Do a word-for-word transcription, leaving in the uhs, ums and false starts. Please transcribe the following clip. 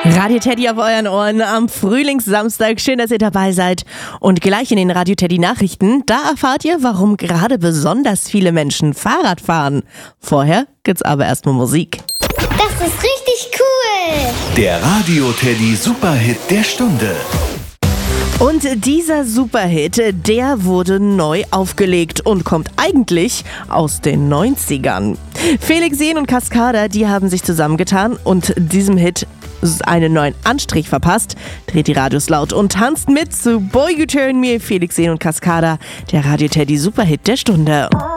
Radio Teddy auf euren Ohren am Frühlingssamstag. Schön, dass ihr dabei seid. Und gleich in den Radio Teddy Nachrichten, da erfahrt ihr, warum gerade besonders viele Menschen Fahrrad fahren. Vorher gibt's aber erstmal Musik. Das ist richtig cool. Der Radio Teddy Superhit der Stunde. Und dieser Superhit, der wurde neu aufgelegt und kommt eigentlich aus den neunzigern. Felix Jähn und Cascada, die haben sich zusammengetan und diesem Hit einen neuen Anstrich verpasst. Dreht die Radios laut und tanzt mit zu Boy You Turn Me. Felix Jähn und Cascada, der Radio Teddy Superhit der Stunde.